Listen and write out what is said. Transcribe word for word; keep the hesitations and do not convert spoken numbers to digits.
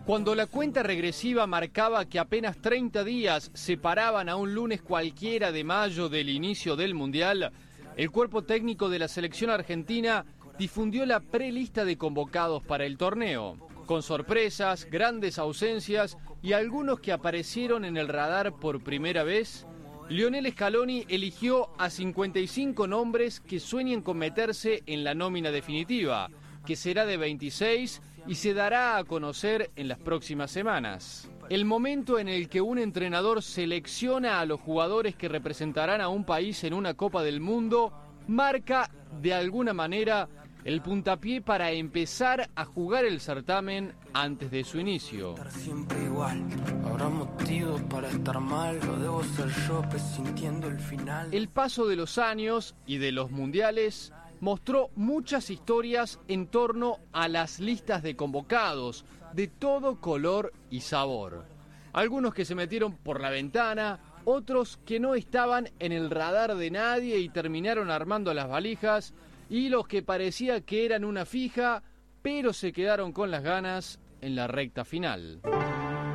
Cuando la cuenta regresiva marcaba que apenas treinta días separaban a un lunes cualquiera de mayo del inicio del Mundial, el cuerpo técnico de la selección argentina difundió la prelista de convocados para el torneo, con sorpresas, grandes ausencias y algunos que aparecieron en el radar por primera vez. Lionel Scaloni eligió a cincuenta y cinco nombres que sueñan con meterse en la nómina definitiva, que será de veintiséis y se dará a conocer en las próximas semanas. El momento en el que un entrenador selecciona a los jugadores que representarán a un país en una Copa del Mundo marca, de alguna manera, el puntapié para empezar a jugar el certamen antes de su inicio. Siempre igual. Habrá motivos para estar mal, lo debo ser yo presintiendo el final. El paso de los años y de los mundiales mostró muchas historias en torno a las listas de convocados, de todo color y sabor. Algunos que se metieron por la ventana, otros que no estaban en el radar de nadie y terminaron armando las valijas, y los que parecía que eran una fija, pero se quedaron con las ganas en la recta final.